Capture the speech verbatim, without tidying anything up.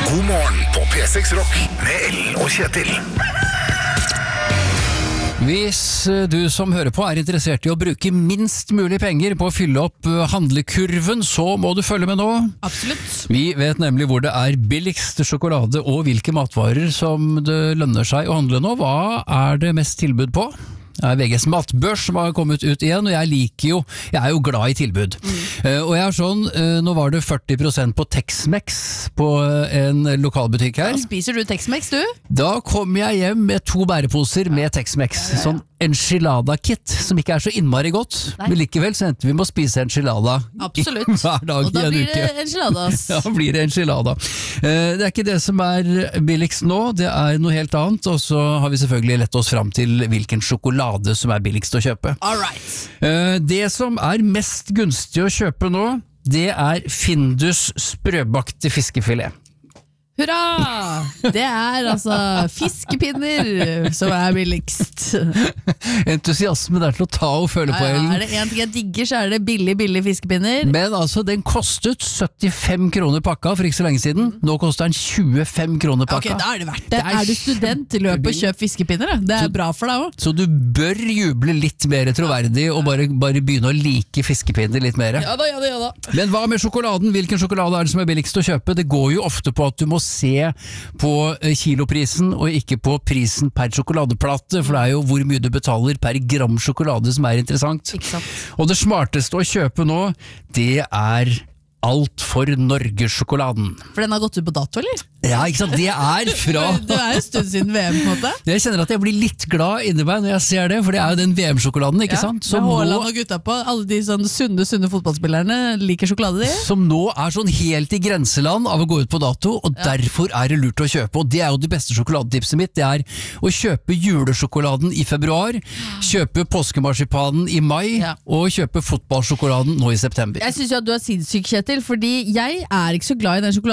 God morgen på P seks Rock med Ellen og Kjetil. Hvis du som hører på er interessert i å bruke minst mulig penger på å fylle opp handlekurven, så må du følge med nå. Absolutt. Vi vet nemlig hvor det er billigst sjokolade og hvilke matvarer som det lønner seg å handle nå. Hva er det mest tilbud på? Det er V G's matbørs som har kommet ut igjen, og jeg liker jo, jeg er jo glad i tilbud. Mm. Uh, og jeg er sånn, uh, nå var det førti prosent på Tex-Mex på en lokalbutikk her. Da spiser du Tex-Mex, du? Da kom jeg hjem med to bæreposer med Tex-Mex, ja, ja, ja. Sånn enchilada-kit, som ikke er så innmari godt, Nei. Men likevel så endte vi med å spise enchilada Absolutt. hver dag og da i en blir uke. det enchiladas. Ja, da blir det enchilada. Uh, det er ikke det som er billigst nå, det er noe helt annet, og så har vi selvfølgelig lett oss fram til hvilken sjokolade som er billigst å kjøpe. Alright. Uh, det som er mest gunstig å kjøpe nå, det er Findus sprøbakte fiskefilet. Hurra! Det er altså fiskepinner som er billigst. Entusiasmen er til å ta og føle ja, på, Ellen. Er det en ting jeg digger, så er det billig, billig fiskepinner. Men altså, den kostet syttifem kroner pakka for ikke så lenge siden. Nå koster den tjuefem kroner pakka. Ok, da er det verdt det. det er, er du student, løp og kjøp fiskepinner. Da. Det er så, bra for deg også. Så du bør juble litt mer troverdig og bare, bare begynne å like fiskepinner litt mer. Ja da, ja da, ja da. Men hva med sjokoladen? Hvilken sjokolade er det som er billigst å kjøpe? Det går jo ofte på at du må se på kiloprisen og ikke på prisen per sjokoladeplate, for det er jo hvor mye du betaler per gram sjokolade som er interessant. Og det smarteste å kjøpe nå, det er Alt for Norge-sjokoladen. For den har gått ut på dato, eller? Ja, ikke sant? Det er fra... Det er en stund siden V M, på en måte. Jeg kjenner at jeg blir litt glad inni meg når jeg ser det, for det er jo den V M-sjokoladen, ikke ja, sant? Som Haaland og gutta på, alle de sånne sunne, sunne fotballspillerne liker sjokolade, de. Som nå er sånn helt i grenseland av å gå ut på dato, og ja. Derfor er det lurt å kjøpe. Og det er jo det beste sjokoladetipset mitt, det er å kjøpe julesjokoladen i februar, kjøpe påskemarsipanen i mai, ja. Og kjøpe fotballsjokoladen nå i september. Jeg synes jo at du er sinnssyk, Kjetil, fordi jeg er ikke så glad i den sjokoladen